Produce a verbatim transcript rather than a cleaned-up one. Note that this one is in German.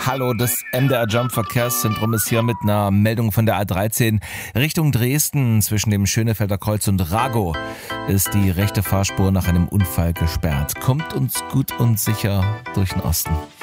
Hallo, das M D R Jump Verkehrszentrum ist hier mit einer Meldung von der A dreizehn. Richtung Dresden zwischen dem Schönefelder Kreuz und Ragow ist die rechte Fahrspur nach einem Unfall gesperrt. Kommt uns gut und sicher durch den Osten.